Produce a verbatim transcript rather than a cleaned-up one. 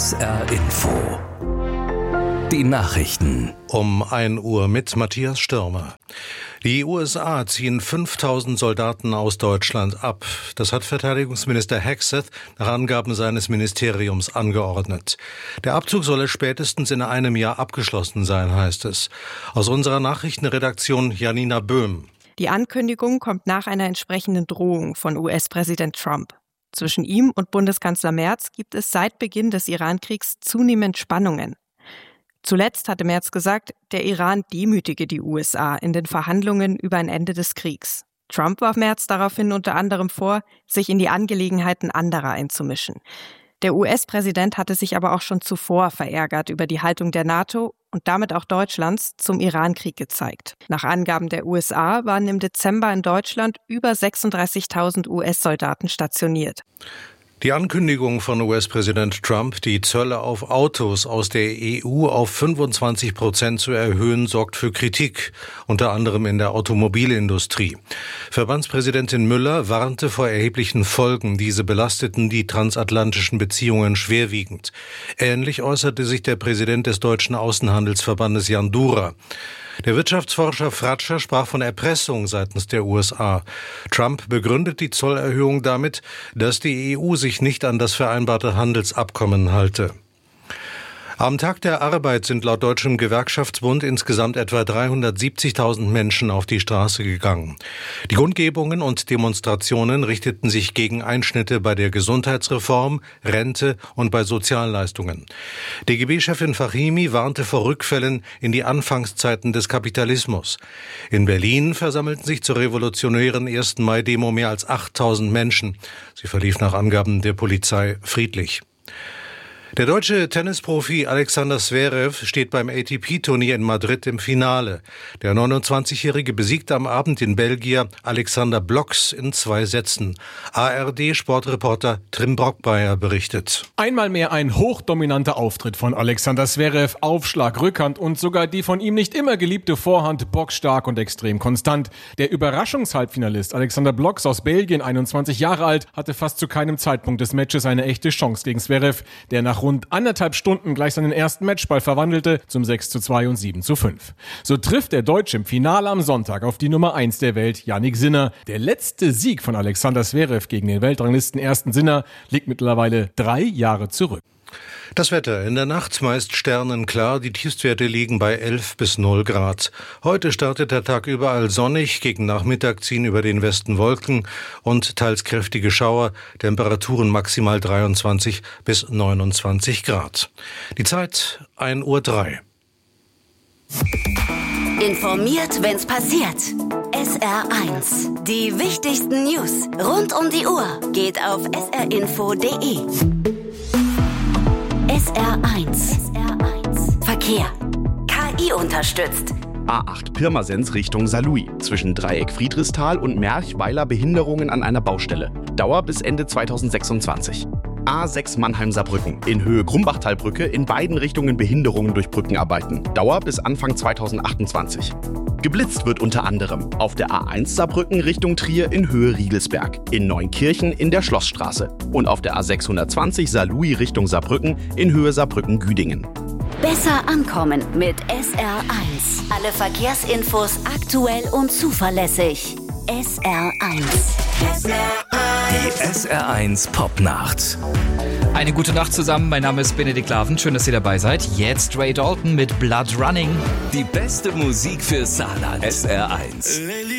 S R Info. Die Nachrichten. Um ein Uhr mit Matthias Stürmer. Die U S A ziehen fünftausend Soldaten aus Deutschland ab. Das hat Verteidigungsminister Hegseth nach Angaben seines Ministeriums angeordnet. Der Abzug solle spätestens in einem Jahr abgeschlossen sein, heißt es. Aus unserer Nachrichtenredaktion Janina Böhm. Die Ankündigung kommt nach einer entsprechenden Drohung von U S-Präsident Trump. Zwischen ihm und Bundeskanzler Merz gibt es seit Beginn des Iran-Kriegs zunehmend Spannungen. Zuletzt hatte Merz gesagt, der Iran demütige die U S A in den Verhandlungen über ein Ende des Kriegs. Trump warf Merz daraufhin unter anderem vor, sich in die Angelegenheiten anderer einzumischen. Der U S-Präsident hatte sich aber auch schon zuvor verärgert über die Haltung der NATO und damit auch Deutschlands zum Iran-Krieg gezeigt. Nach Angaben der U S A waren im Dezember in Deutschland über sechsunddreißigtausend U S-Soldaten stationiert. Die Ankündigung von U S-Präsident Trump, die Zölle auf Autos aus der E U auf fünfundzwanzig Prozent zu erhöhen, sorgt für Kritik, unter anderem in der Automobilindustrie. Verbandspräsidentin Müller warnte vor erheblichen Folgen. Diese belasteten die transatlantischen Beziehungen schwerwiegend. Ähnlich äußerte sich der Präsident des Deutschen Außenhandelsverbandes Jan Durer. Der Wirtschaftsforscher Fratscher sprach von Erpressung seitens der U S A. Trump begründet die Zollerhöhung damit, dass die E U sich nicht an das vereinbarte Handelsabkommen halte. Am Tag der Arbeit sind laut Deutschem Gewerkschaftsbund insgesamt etwa dreihundertsiebzigtausend Menschen auf die Straße gegangen. Die Kundgebungen und Demonstrationen richteten sich gegen Einschnitte bei der Gesundheitsreform, Rente und bei Sozialleistungen. D G B-Chefin Fahimi warnte vor Rückfällen in die Anfangszeiten des Kapitalismus. In Berlin versammelten sich zur revolutionären ersten Mai-Demo mehr als achttausend Menschen. Sie verlief nach Angaben der Polizei friedlich. Der deutsche Tennisprofi Alexander Zverev steht beim A T P-Turnier in Madrid im Finale. Der neunundzwanzigjährige besiegte am Abend den Belgier Alexander Blocks in zwei Sätzen. A R D-Sportreporter Trim Brockmeier berichtet. Einmal mehr ein hochdominanter Auftritt von Alexander Zverev. Aufschlag, Rückhand und sogar die von ihm nicht immer geliebte Vorhand bockstark und extrem konstant. Der Überraschungshalbfinalist Alexander Blocks aus Belgien, einundzwanzig Jahre alt, hatte fast zu keinem Zeitpunkt des Matches eine echte Chance gegen Zverev, der nach rund anderthalb Stunden gleich seinen ersten Matchball verwandelte zum sechs zu zwei und sieben zu fünf. So trifft der Deutsche im Finale am Sonntag auf die Nummer eins der Welt, Jannik Sinner. Der letzte Sieg von Alexander Zverev gegen den Weltranglisten ersten Sinner liegt mittlerweile drei Jahre zurück. Das Wetter: in der Nacht meist sternenklar, die Tiefstwerte liegen bei elf bis null Grad. Heute startet der Tag überall sonnig, gegen Nachmittag ziehen über den Westen Wolken und teils kräftige Schauer, Temperaturen maximal dreiundzwanzig bis neunundzwanzig Grad. Die Zeit ein Uhr drei. Informiert, wenn's passiert. S R eins. Die wichtigsten News rund um die Uhr geht auf s r info punkt d e. S R eins. Verkehr. K I unterstützt. A acht Pirmasens Richtung Saarlouis. Zwischen Dreieck Friedrichsthal und Merchweiler Behinderungen an einer Baustelle. Dauer bis Ende zweitausendsechsundzwanzig. A sechs Mannheim-Saarbrücken. In Höhe Grumbachtalbrücke in beiden Richtungen Behinderungen durch Brückenarbeiten. Dauer bis Anfang zweitausendachtundzwanzig. Geblitzt wird unter anderem auf der A eins Saarbrücken Richtung Trier in Höhe Riegelsberg, in Neunkirchen in der Schlossstraße und auf der A sechshundertzwanzig Saarlouis Richtung Saarbrücken in Höhe Saarbrücken-Güdingen. Besser ankommen mit S R eins. Alle Verkehrsinfos aktuell und zuverlässig. S R eins. Die S R eins Popnacht. Eine gute Nacht zusammen, mein Name ist Benedikt Laven, schön, dass ihr dabei seid. Jetzt Ray Dalton mit Blood Running. Die beste Musik für Saarland. S R eins.